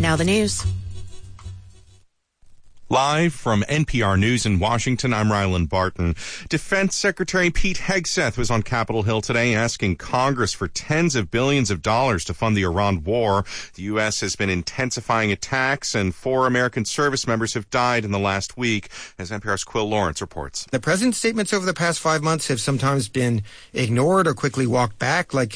Now the news. Live from NPR News in Washington, I'm Rylan Barton. Defense Secretary Pete Hegseth was on Capitol Hill today asking Congress for tens of billions of dollars to fund the Iran war. The U.S. has been intensifying attacks, and 4 American service members have died in the last week, as NPR's Quill Lawrence reports. The president's statements over the past 5 months have sometimes been ignored or quickly walked back, like